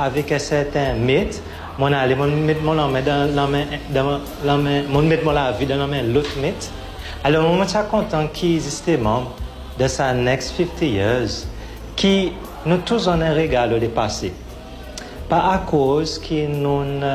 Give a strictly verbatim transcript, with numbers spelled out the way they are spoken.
avec un certain mythe, mon allé, mon mythe, mon homme dans la main, dans la main, mon mythe, mon la vie dans la main, l'autre mythe. Alors, moi, je suis content qu'il existe membre de sa next fifty years, qui nous tous en un régal de passé. Pas à cause qu'ils nous